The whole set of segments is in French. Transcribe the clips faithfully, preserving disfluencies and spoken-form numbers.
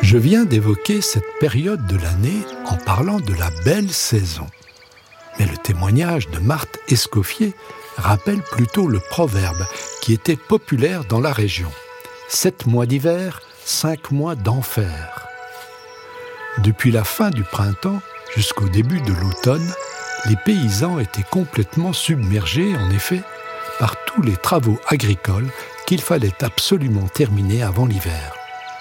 Je viens d'évoquer cette période de l'année en parlant de la belle saison. Mais le témoignage de Marthe Escoffier rappelle plutôt le proverbe qui était populaire dans la région. Sept mois d'hiver, cinq mois d'enfer. Depuis la fin du printemps jusqu'au début de l'automne, les paysans étaient complètement submergés, en effet, par tous les travaux agricoles qu'il fallait absolument terminer avant l'hiver.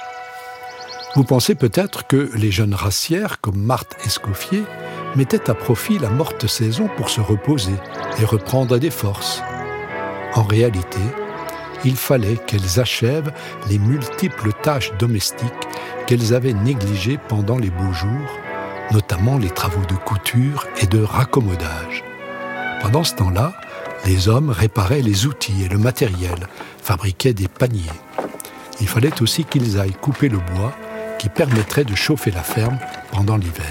Vous pensez peut-être que les jeunes racières, comme Marthe Escoffier, mettaient à profit la morte saison pour se reposer et reprendre des forces. En réalité, il fallait qu'elles achèvent les multiples tâches domestiques qu'elles avaient négligées pendant les beaux jours, notamment les travaux de couture et de raccommodage. Pendant ce temps-là, les hommes réparaient les outils et le matériel, fabriquaient des paniers. Il fallait aussi qu'ils aillent couper le bois qui permettrait de chauffer la ferme pendant l'hiver.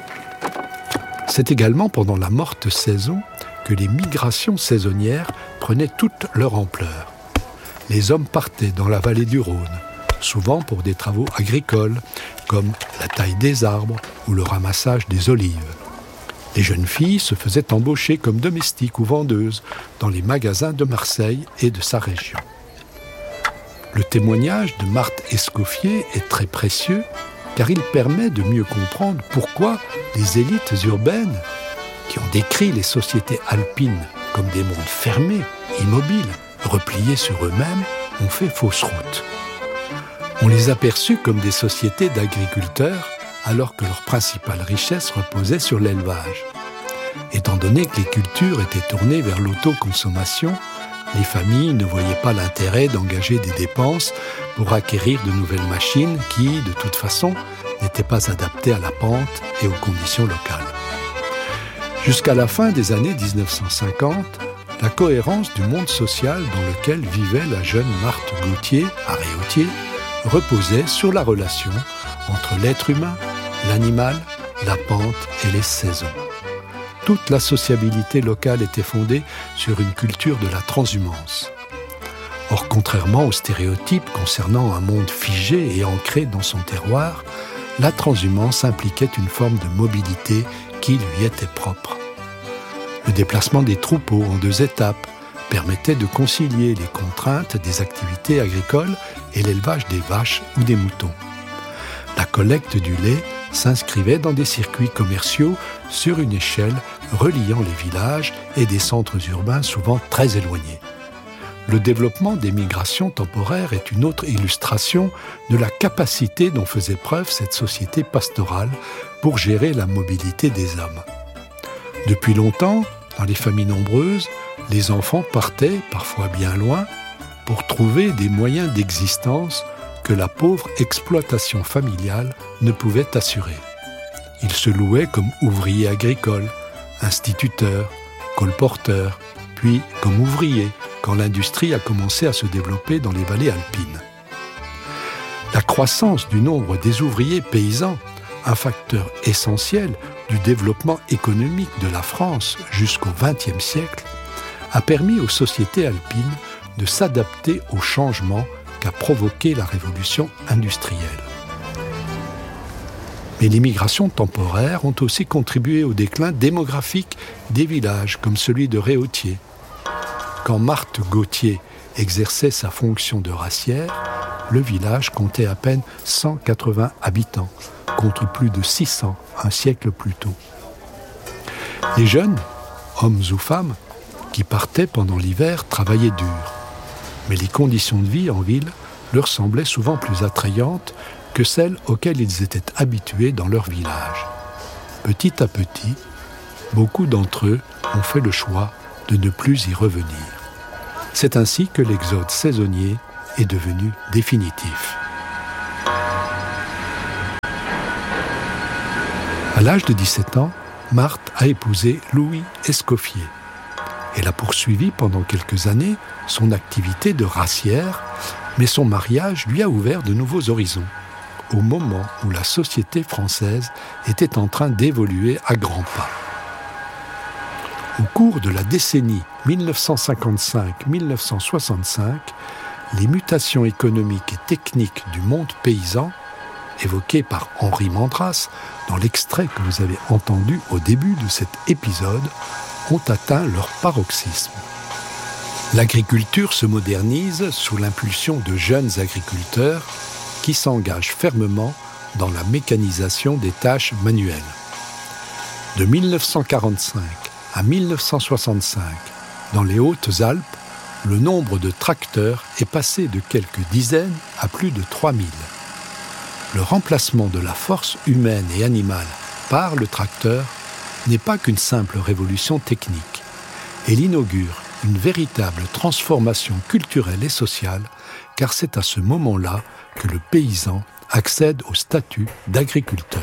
C'est également pendant la morte saison que les migrations saisonnières prenaient toute leur ampleur. Les hommes partaient dans la vallée du Rhône, souvent pour des travaux agricoles, comme la taille des arbres ou le ramassage des olives. Les jeunes filles se faisaient embaucher comme domestiques ou vendeuses dans les magasins de Marseille et de sa région. Le témoignage de Marthe Escoffier est très précieux car il permet de mieux comprendre pourquoi les élites urbaines, qui ont décrit les sociétés alpines comme des mondes fermés, immobiles, repliés sur eux-mêmes, ont fait fausse route. On les a perçus comme des sociétés d'agriculteurs alors que leur principale richesse reposait sur l'élevage. Étant donné que les cultures étaient tournées vers l'autoconsommation, les familles ne voyaient pas l'intérêt d'engager des dépenses pour acquérir de nouvelles machines qui, de toute façon, n'étaient pas adaptées à la pente et aux conditions locales. Jusqu'à la fin des années dix-neuf cent cinquante, la cohérence du monde social dans lequel vivait la jeune Marthe Gauthier, à Réautier, reposait sur la relation entre l'être humain, l'animal, la pente et les saisons. Toute la sociabilité locale était fondée sur une culture de la transhumance. Or, contrairement aux stéréotypes concernant un monde figé et ancré dans son terroir, la transhumance impliquait une forme de mobilité qui lui était propre. Le déplacement des troupeaux en deux étapes permettait de concilier les contraintes des activités agricoles et l'élevage des vaches ou des moutons. La collecte du lait s'inscrivait dans des circuits commerciaux sur une échelle reliant les villages et des centres urbains souvent très éloignés. Le développement des migrations temporaires est une autre illustration de la capacité dont faisait preuve cette société pastorale pour gérer la mobilité des hommes. Depuis longtemps, dans les familles nombreuses, les enfants partaient, parfois bien loin, pour trouver des moyens d'existence que la pauvre exploitation familiale ne pouvait assurer. Ils se louaient comme ouvriers agricoles, instituteurs, colporteurs, puis comme ouvriers quand l'industrie a commencé à se développer dans les vallées alpines. La croissance du nombre des ouvriers paysans, un facteur essentiel du développement économique de la France jusqu'au vingtième siècle, a permis aux sociétés alpines de s'adapter aux changements qu'a provoqué la révolution industrielle. Mais les migrations temporaires ont aussi contribué au déclin démographique des villages comme celui de Réautier. Quand Marthe Gauthier exerçait sa fonction de racière, le village comptait à peine cent quatre-vingts habitants, contre plus de six cents un siècle plus tôt. Les jeunes, hommes ou femmes, qui partaient pendant l'hiver travaillaient dur. Mais les conditions de vie en ville leur semblaient souvent plus attrayantes que celles auxquelles ils étaient habitués dans leur village. Petit à petit, beaucoup d'entre eux ont fait le choix de ne plus y revenir. C'est ainsi que l'exode saisonnier est devenu définitif. À l'âge de dix-sept ans, Marthe a épousé Louis Escoffier. Elle a poursuivi pendant quelques années son activité de racière, mais son mariage lui a ouvert de nouveaux horizons, au moment où la société française était en train d'évoluer à grands pas. Au cours de la décennie dix-neuf cent cinquante-cinq à dix-neuf cent soixante-cinq, les mutations économiques et techniques du monde paysan évoqués par Henri Mandras dans l'extrait que vous avez entendu au début de cet épisode, ont atteint leur paroxysme. L'agriculture se modernise sous l'impulsion de jeunes agriculteurs qui s'engagent fermement dans la mécanisation des tâches manuelles. De mille neuf cent quarante-cinq à mille neuf cent soixante-cinq, dans les Hautes-Alpes, le nombre de tracteurs est passé de quelques dizaines à plus de trois mille. Le remplacement de la force humaine et animale par le tracteur n'est pas qu'une simple révolution technique. Elle inaugure une véritable transformation culturelle et sociale, car c'est à ce moment-là que le paysan accède au statut d'agriculteur.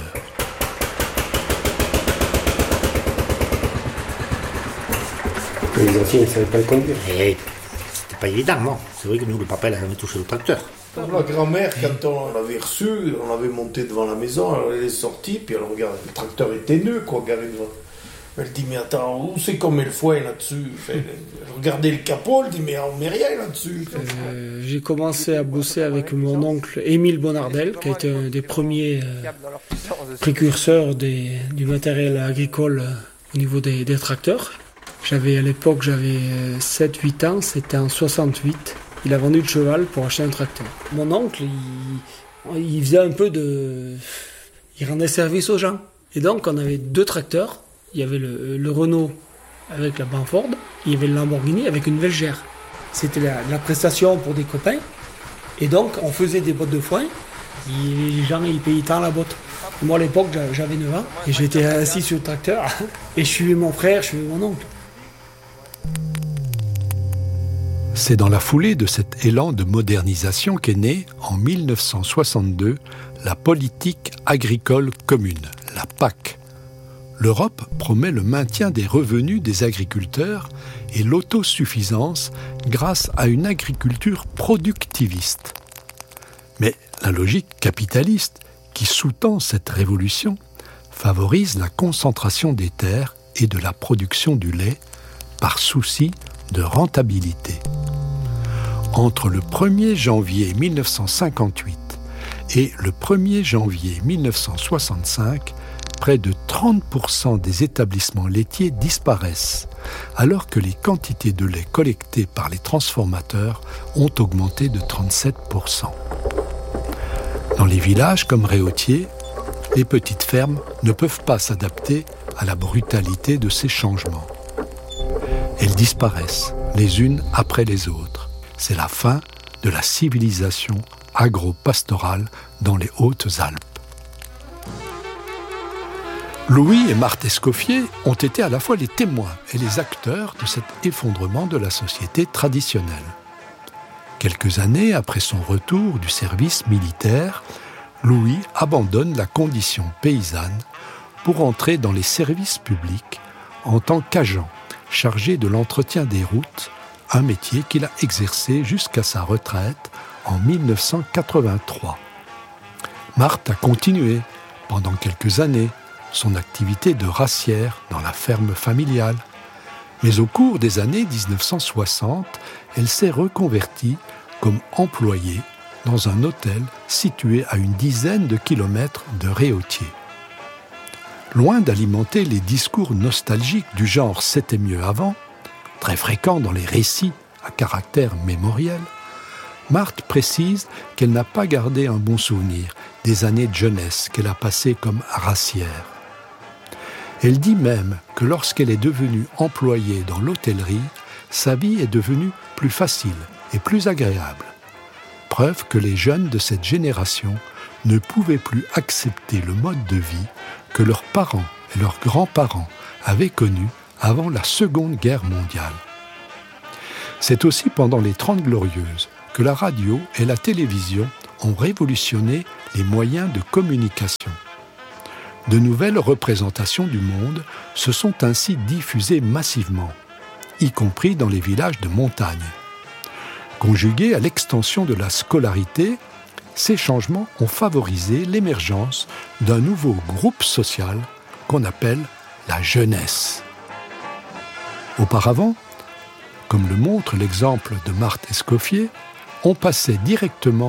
Les anciens ne savaient pas le conduire. Et c'était pas évident, non. C'est vrai que nous, le papa, il n'a jamais touché le tracteur. La grand-mère, quand on l'avait reçu, on l'avait monté devant la maison, elle est sortie, puis elle regarde, le tracteur était nu, quoi, garé devant. Elle dit, mais attends, où c'est qu'on met le foin là-dessus? Elle regardait le capot, elle dit, mais on met rien là-dessus. Euh, j'ai commencé à bosser avec mon oncle Émile Bonardel, qui a été un des premiers euh, précurseurs des, du matériel agricole euh, au niveau des, des tracteurs. J'avais, à l'époque, j'avais sept huit ans, c'était en soixante-huit. Il a vendu le cheval pour acheter un tracteur. Mon oncle, il, il faisait un peu de... Il rendait service aux gens. Et donc, on avait deux tracteurs. Il y avait le, le Renault avec la Bamford. Il y avait le Lamborghini avec une Velgère. C'était la, la prestation pour des copains. Et donc, on faisait des bottes de foin. Et les gens, ils payaient tant la botte. Moi, à l'époque, j'avais neuf ans. Et j'étais assis sur le tracteur. Et je suivais mon frère, je suivais mon oncle. C'est dans la foulée de cet élan de modernisation qu'est née, en mille neuf cent soixante-deux, la politique agricole commune, la P A C. L'Europe promet le maintien des revenus des agriculteurs et l'autosuffisance grâce à une agriculture productiviste. Mais la logique capitaliste qui sous-tend cette révolution favorise la concentration des terres et de la production du lait par souci de rentabilité. Entre le premier janvier mille neuf cent cinquante-huit et le premier janvier mille neuf cent soixante-cinq, près de trente pour cent des établissements laitiers disparaissent, alors que les quantités de lait collectées par les transformateurs ont augmenté de trente-sept pour cent. Dans les villages comme Réautier, les petites fermes ne peuvent pas s'adapter à la brutalité de ces changements. Elles disparaissent, les unes après les autres. C'est la fin de la civilisation agro-pastorale dans les Hautes-Alpes. Louis et Marthe Escoffier ont été à la fois les témoins et les acteurs de cet effondrement de la société traditionnelle. Quelques années après son retour du service militaire, Louis abandonne la condition paysanne pour entrer dans les services publics en tant qu'agent chargé de l'entretien des routes, un métier qu'il a exercé jusqu'à sa retraite en mille neuf cent quatre-vingt-trois. Marthe a continué, pendant quelques années, son activité de racière dans la ferme familiale. Mais au cours des années dix-neuf cent soixante, elle s'est reconvertie comme employée dans un hôtel situé à une dizaine de kilomètres de Réautier. Loin d'alimenter les discours nostalgiques du genre « c'était mieux avant », très fréquents dans les récits à caractère mémoriel, Marthe précise qu'elle n'a pas gardé un bon souvenir des années de jeunesse qu'elle a passées comme racière. Elle dit même que lorsqu'elle est devenue employée dans l'hôtellerie, sa vie est devenue plus facile et plus agréable. Preuve que les jeunes de cette génération ne pouvaient plus accepter le mode de vie que leurs parents et leurs grands-parents avaient connu avant la Seconde Guerre mondiale. C'est aussi pendant les Trente Glorieuses que la radio et la télévision ont révolutionné les moyens de communication. De nouvelles représentations du monde se sont ainsi diffusées massivement, y compris dans les villages de montagne. Conjugués à l'extension de la scolarité, ces changements ont favorisé l'émergence d'un nouveau groupe social qu'on appelle la jeunesse. Auparavant, comme le montre l'exemple de Marthe Escoffier, on passait directement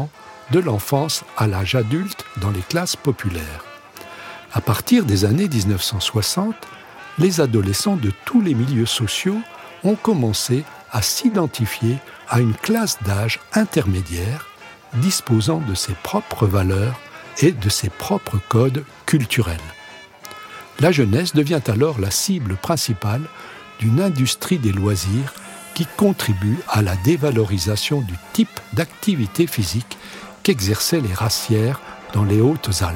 de l'enfance à l'âge adulte dans les classes populaires. À partir des années dix-neuf cent soixante, les adolescents de tous les milieux sociaux ont commencé à s'identifier à une classe d'âge intermédiaire disposant de ses propres valeurs et de ses propres codes culturels. La jeunesse devient alors la cible principale d'une industrie des loisirs qui contribue à la dévalorisation du type d'activité physique qu'exerçaient les racières dans les Hautes-Alpes.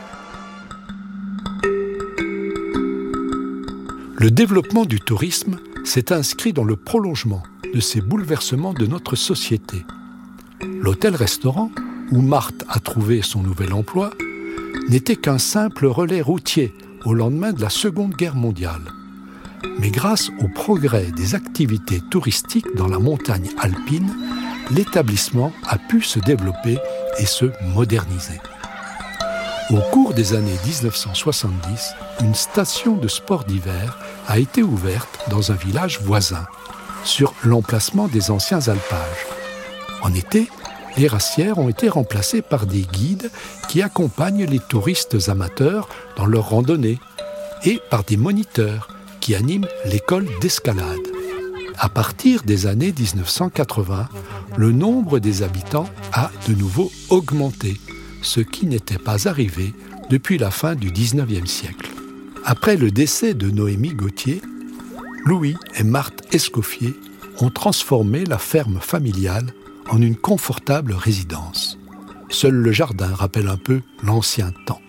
Le développement du tourisme s'est inscrit dans le prolongement de ces bouleversements de notre société. L'hôtel-restaurant, où Marthe a trouvé son nouvel emploi, n'était qu'un simple relais routier au lendemain de la Seconde Guerre mondiale. Mais grâce au progrès des activités touristiques dans la montagne alpine, l'établissement a pu se développer et se moderniser. Au cours des années dix-neuf cent soixante-dix, une station de sport d'hiver a été ouverte dans un village voisin, sur l'emplacement des anciens alpages. En été, les racières ont été remplacées par des guides qui accompagnent les touristes amateurs dans leurs randonnées et par des moniteurs qui animent l'école d'escalade. À partir des années dix-neuf cent quatre-vingts, le nombre des habitants a de nouveau augmenté, ce qui n'était pas arrivé depuis la fin du dix-neuvième siècle. Après le décès de Noémie Gauthier, Louis et Marthe Escoffier ont transformé la ferme familiale en une confortable résidence. Seul le jardin rappelle un peu l'ancien temps.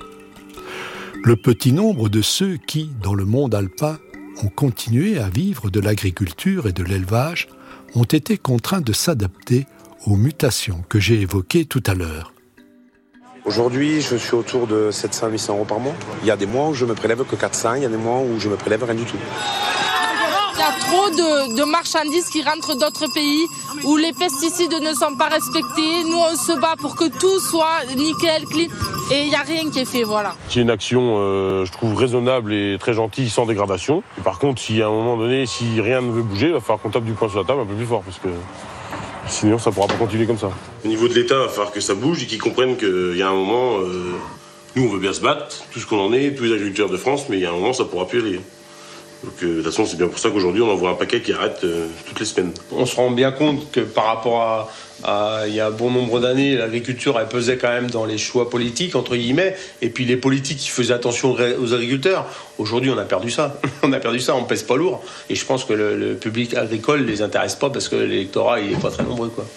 Le petit nombre de ceux qui, dans le monde alpin, ont continué à vivre de l'agriculture et de l'élevage ont été contraints de s'adapter aux mutations que j'ai évoquées tout à l'heure. Aujourd'hui, je suis autour de sept cents à huit cents euros par mois. Il y a des mois où je me prélève que quatre cents, il y a des mois où je me prélève rien du tout. Il y a trop de, de marchandises qui rentrent d'autres pays où les pesticides ne sont pas respectés. Nous, on se bat pour que tout soit nickel, clean, et il n'y a rien qui est fait, voilà. C'est une action, euh, je trouve, raisonnable et très gentille, sans dégradation. Et par contre, si à un moment donné, si rien ne veut bouger, il va falloir qu'on tape du poing sur la table un peu plus fort, parce que sinon, ça ne pourra pas continuer comme ça. Au niveau de l'État, il va falloir que ça bouge et qu'ils comprennent qu'il y a un moment, euh, nous, on veut bien se battre, tout ce qu'on en est, tous les agriculteurs de France, mais il y a un moment, ça ne pourra plus aller. Donc, euh, de toute façon, c'est bien pour ça qu'aujourd'hui, on envoie un paquet qui arrête euh, toutes les semaines. On se rend bien compte que par rapport à, à il y a un bon nombre d'années, l'agriculture, elle pesait quand même dans les choix politiques, entre guillemets, et puis les politiques qui faisaient attention aux agriculteurs. Aujourd'hui, on a perdu ça. on a perdu ça, on pèse pas lourd. Et je pense que le, le public agricole les intéresse pas parce que l'électorat, il est pas très nombreux, quoi.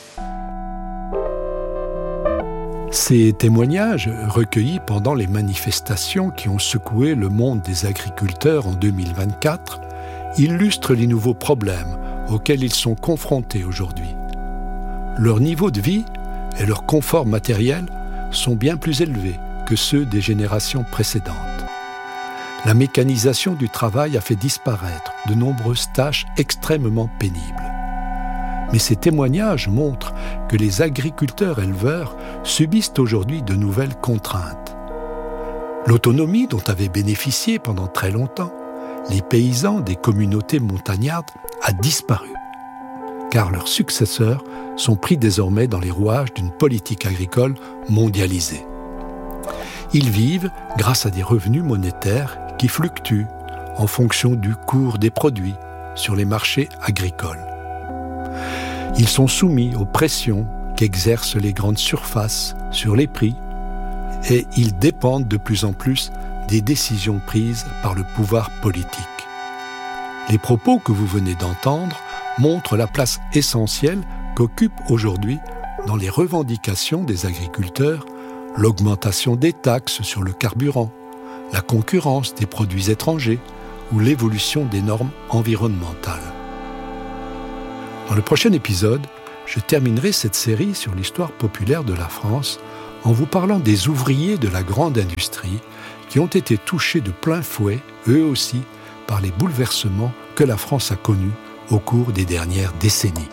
Ces témoignages, recueillis pendant les manifestations qui ont secoué le monde des agriculteurs en deux mille vingt-quatre, illustrent les nouveaux problèmes auxquels ils sont confrontés aujourd'hui. Leur niveau de vie et leur confort matériel sont bien plus élevés que ceux des générations précédentes. La mécanisation du travail a fait disparaître de nombreuses tâches extrêmement pénibles. Mais ces témoignages montrent que les agriculteurs-éleveurs subissent aujourd'hui de nouvelles contraintes. L'autonomie dont avaient bénéficié pendant très longtemps les paysans des communautés montagnardes a disparu, car leurs successeurs sont pris désormais dans les rouages d'une politique agricole mondialisée. Ils vivent grâce à des revenus monétaires qui fluctuent en fonction du cours des produits sur les marchés agricoles. Ils sont soumis aux pressions qu'exercent les grandes surfaces sur les prix et ils dépendent de plus en plus des décisions prises par le pouvoir politique. Les propos que vous venez d'entendre montrent la place essentielle qu'occupe aujourd'hui dans les revendications des agriculteurs l'augmentation des taxes sur le carburant, la concurrence des produits étrangers ou l'évolution des normes environnementales. Dans le prochain épisode, je terminerai cette série sur l'histoire populaire de la France en vous parlant des ouvriers de la grande industrie qui ont été touchés de plein fouet, eux aussi, par les bouleversements que la France a connus au cours des dernières décennies.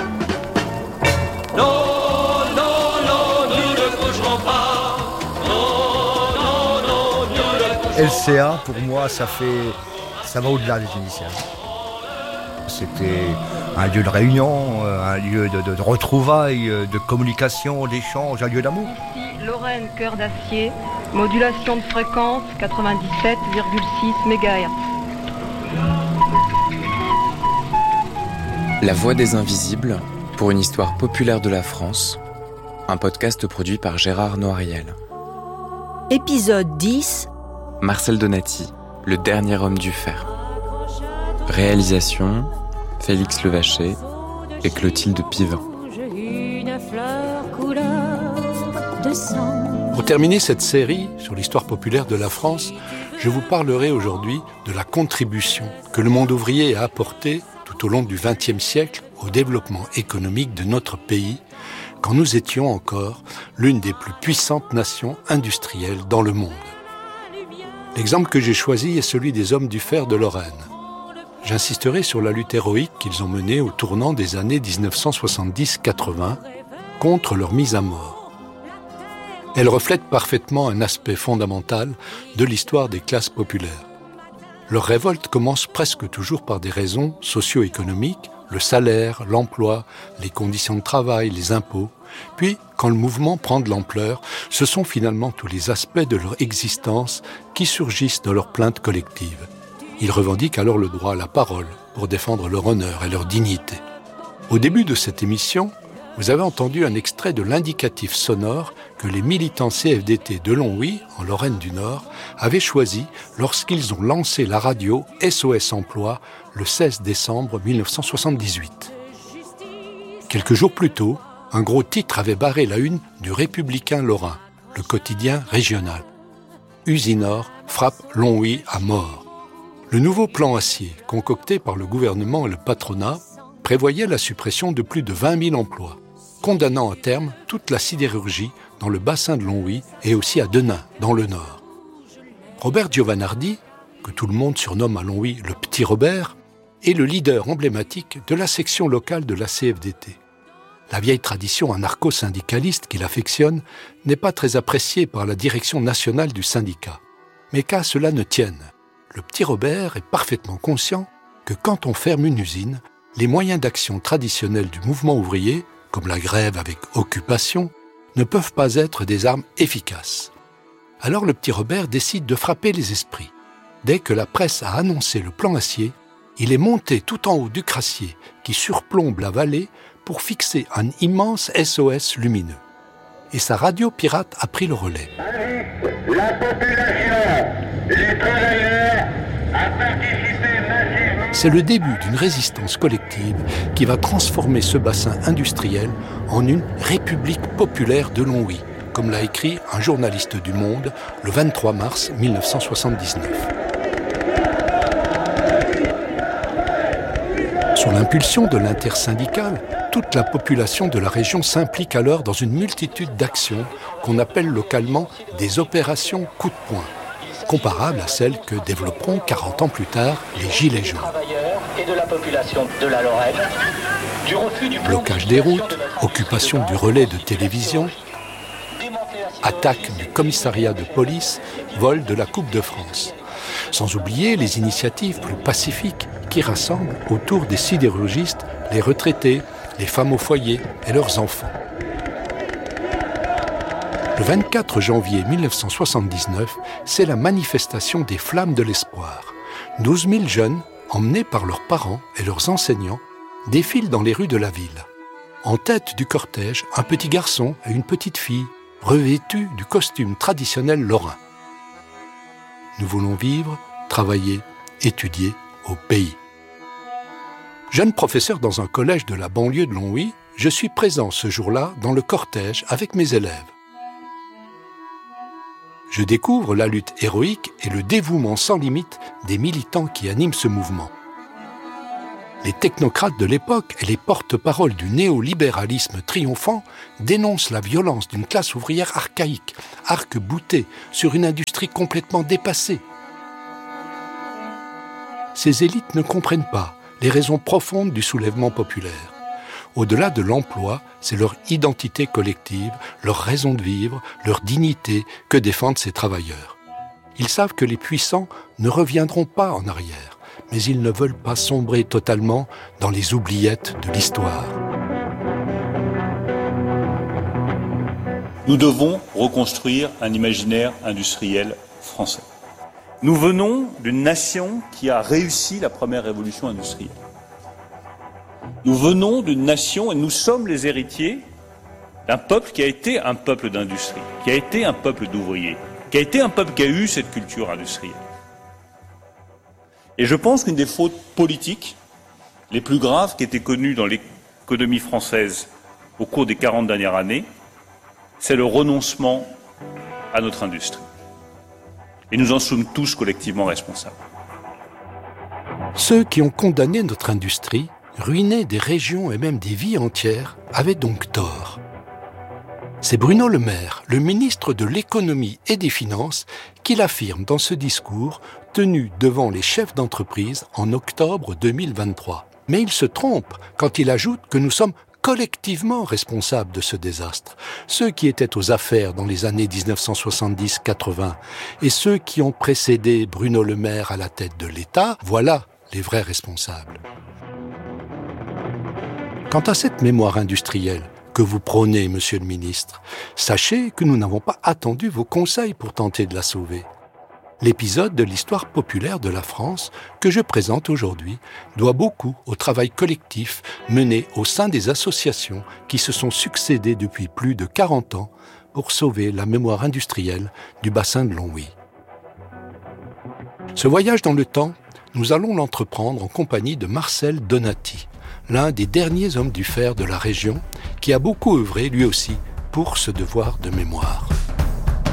Non, non, non, nous ne bougerons pas. Non, non, non, nous ne bougerons pas. L C A, pour moi, ça fait, ça va au-delà des initiales. C'était un lieu de réunion, un lieu de, de, de retrouvailles, de communication, d'échange, un lieu d'amour. Ici, Lorraine, cœur d'acier, modulation de fréquence quatre-vingt-dix-sept virgule six mégahertz. La Voix des Invisibles, pour une histoire populaire de la France, un podcast produit par Gérard Noiriel. Épisode dix. Marcel Donati, le dernier homme du fer. Réalisation, Félix Levaché et Clotilde Pivin. Pour terminer cette série sur l'histoire populaire de la France, je vous parlerai aujourd'hui de la contribution que le monde ouvrier a apportée tout au long du vingtième siècle au développement économique de notre pays, quand nous étions encore l'une des plus puissantes nations industrielles dans le monde. L'exemple que j'ai choisi est celui des hommes du fer de Lorraine. J'insisterai sur la lutte héroïque qu'ils ont menée au tournant des années dix-neuf cent soixante-dix quatre-vingts contre leur mise à mort. Elle reflète parfaitement un aspect fondamental de l'histoire des classes populaires. Leur révolte commence presque toujours par des raisons socio-économiques, le salaire, l'emploi, les conditions de travail, les impôts. Puis, quand le mouvement prend de l'ampleur, ce sont finalement tous les aspects de leur existence qui surgissent dans leur plainte collective. Ils revendiquent alors le droit à la parole pour défendre leur honneur et leur dignité. Au début de cette émission, vous avez entendu un extrait de l'indicatif sonore que les militants C F D T de Longwy, en Lorraine du Nord, avaient choisi lorsqu'ils ont lancé la radio S O S Emploi le seize décembre mille neuf cent soixante-dix-huit. Quelques jours plus tôt, un gros titre avait barré la une du Républicain lorrain, le quotidien régional. Usinor frappe Longwy à mort. Le nouveau plan acier, concocté par le gouvernement et le patronat, prévoyait la suppression de plus de vingt mille emplois, condamnant à terme toute la sidérurgie dans le bassin de Longwy et aussi à Denain, dans le Nord. Robert Giovanardi, que tout le monde surnomme à Longwy le Petit Robert, est le leader emblématique de la section locale de la C F D T. La vieille tradition anarcho-syndicaliste qu'il affectionne n'est pas très appréciée par la direction nationale du syndicat. Mais qu'à cela ne tienne, le Petit Robert est parfaitement conscient que quand on ferme une usine, les moyens d'action traditionnels du mouvement ouvrier, comme la grève avec occupation, ne peuvent pas être des armes efficaces. Alors le Petit Robert décide de frapper les esprits. Dès que la presse a annoncé le plan acier, il est monté tout en haut du crassier qui surplombe la vallée pour fixer un immense S O S lumineux. Et sa radio pirate a pris le relais. La population, les travailleurs, a participé massivement. C'est le début d'une résistance collective qui va transformer ce bassin industriel en une république populaire de Longwy, comme l'a écrit un journaliste du Monde le vingt-trois mars mille neuf cent soixante-dix-neuf. Sur l'impulsion de l'intersyndicale, toute la population de la région s'implique alors dans une multitude d'actions qu'on appelle localement des opérations coup de poing, comparables à celles que développeront quarante ans plus tard les Gilets jaunes. Et de la population de la Lorraine, du refus du blocage des routes, occupation du relais de télévision, attaque du commissariat de police, vol de la Coupe de France. Sans oublier les initiatives plus pacifiques qui rassemblent autour des sidérurgistes les retraités, les femmes au foyer et leurs enfants. Le vingt-quatre janvier mille neuf cent soixante-dix-neuf, c'est la manifestation des Flammes de l'Espoir. douze mille jeunes, emmenés par leurs parents et leurs enseignants, défilent dans les rues de la ville. En tête du cortège, un petit garçon et une petite fille, revêtus du costume traditionnel lorrain. Nous voulons vivre, travailler, étudier au pays. Jeune professeur dans un collège de la banlieue de Longwy, je suis présent ce jour-là dans le cortège avec mes élèves. Je découvre la lutte héroïque et le dévouement sans limite des militants qui animent ce mouvement. Les technocrates de l'époque et les porte-paroles du néolibéralisme triomphant dénoncent la violence d'une classe ouvrière archaïque, arc-boutée sur une industrie complètement dépassée. Ces élites ne comprennent pas les raisons profondes du soulèvement populaire. Au-delà de l'emploi, c'est leur identité collective, leur raison de vivre, leur dignité que défendent ces travailleurs. Ils savent que les puissants ne reviendront pas en arrière, mais ils ne veulent pas sombrer totalement dans les oubliettes de l'histoire. Nous devons reconstruire un imaginaire industriel français. Nous venons d'une nation qui a réussi la première révolution industrielle. Nous venons d'une nation et nous sommes les héritiers d'un peuple qui a été un peuple d'industrie, qui a été un peuple d'ouvriers, qui a été un peuple qui a eu cette culture industrielle. Et je pense qu'une des fautes politiques les plus graves qui étaient connues dans l'économie française au cours des quarante dernières années, c'est le renoncement à notre industrie. Et nous en sommes tous collectivement responsables. Ceux qui ont condamné notre industrie, ruiné des régions et même des vies entières, avaient donc tort. C'est Bruno Le Maire, le ministre de l'Économie et des Finances, qui l'affirme dans ce discours tenu devant les chefs d'entreprise en octobre deux mille vingt-trois. Mais il se trompe quand il ajoute que nous sommes collectivement responsables de ce désastre. Ceux qui étaient aux affaires dans les années dix-neuf cent soixante-dix quatre-vingt et ceux qui ont précédé Bruno Le Maire à la tête de l'État, voilà les vrais responsables. Quant à cette mémoire industrielle que vous prônez, monsieur le ministre, sachez que nous n'avons pas attendu vos conseils pour tenter de la sauver. L'épisode de l'histoire populaire de la France que je présente aujourd'hui doit beaucoup au travail collectif mené au sein des associations qui se sont succédées depuis plus de quarante ans pour sauver la mémoire industrielle du bassin de Longwy. Ce voyage dans le temps, nous allons l'entreprendre en compagnie de Marcel Donati, l'un des derniers hommes du fer de la région qui a beaucoup œuvré lui aussi pour ce devoir de mémoire.